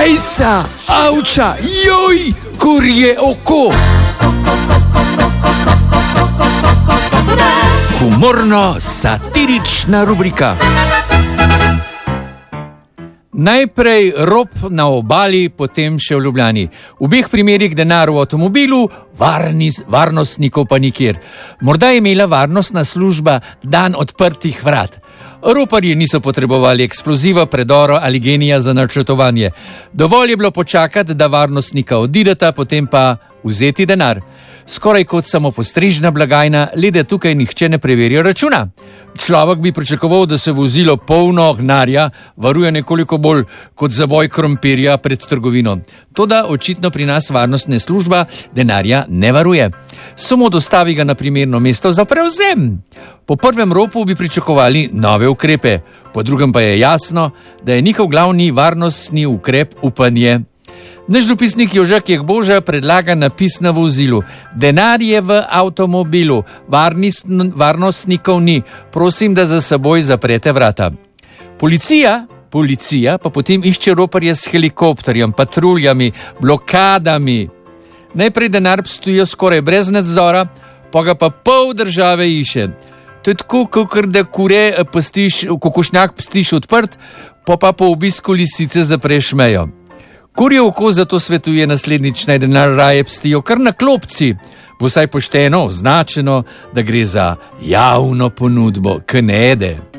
Hejsa, avča, joj, kurje oko. Humorno-satirična rubrika. Najprej rob na obali, potem še v Ljubljani. V obeh primerih denar v avtomobilu, varnostnikov pa nikjer. Morda je imela varnostna služba dan odprtih vrat. Roparji niso potrebovali eksploziva, predora ali genija za načrtovanje. Dovolj je bilo počakati, da varnostnika odideta, potem pa vzeti denar. Skoraj kot samopostrežna blagajna, le da tukaj nihče ne preverja računa. Človek bi pričakoval, da se vozilo polno gnarja varuje nekoliko bolj kot zaboj krompirja pred trgovino. Toda očitno pri nas varnostna služba denarja ne varuje. Samo dostavi ga na primerno mesto za prevzem. Po prvem ropu bi pričakovali nove ukrepe, po drugem pa je jasno, da je njihov glavni varnostni ukrep upanje. Naš dopisnik Jožak Jekboža predlaga napis na vozilu: denar je v avtomobilu, varnostnikov ni, prosim, da za seboj zaprete vrata. Policija pa potem išče roparje s helikopterjem, patruljami, blokadami. Najprej denar stojijo skoraj brez nadzora, pa ga pa pol države išče. To je tako, kot da kokošnjak pustiš odprt, pa po obisku lisice zapreš mejo. Kurje oko zato svetuje naslednjič, naj denar raje pstijo kar na klopci. Bo vsaj pošteno označeno, da gre za javno ponudbo, k ne ede.